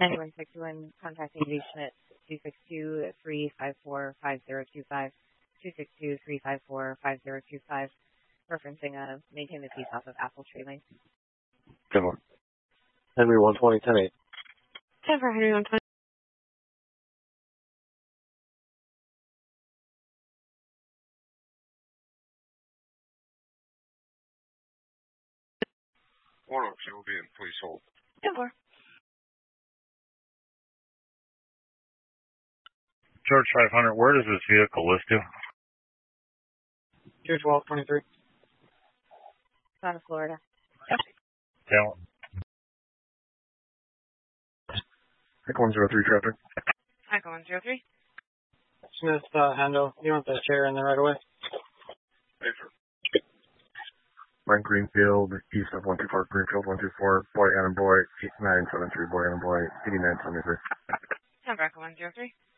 9161, contacting patient at 262-354-5025, 262-354-5025, referencing maintain the peace off of Apple Tree Lane. Good one. Henry 120, 10-8. 10 for Henry 120. She will be in. Please hold. 10-4. George 500, where does this vehicle list to? George Walt 23. Out of Florida. Talent. Echo 103 traffic. Echo 103. Smith, Handle. You want the chair in there right away? Paper. Frank Greenfield, east of 124, Greenfield 124, Boy Adam Boy, 8973, Boy Adam Boy, 8973. 10 for Echo 103.